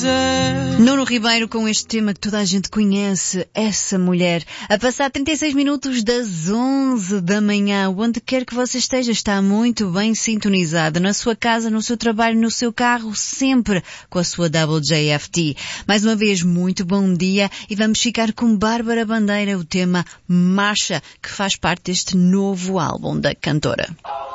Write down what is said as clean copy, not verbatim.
Nuno Ribeiro com este tema que toda a gente conhece, Essa Mulher. A passar 36 minutos das 11 da manhã, onde quer que você esteja, está muito bem sintonizado. Na sua casa, no seu trabalho, no seu carro, sempre com a sua WJFT. Mais uma vez, muito bom dia e vamos ficar com Bárbara Bandeira, o tema Marcha, que faz parte deste novo álbum da cantora.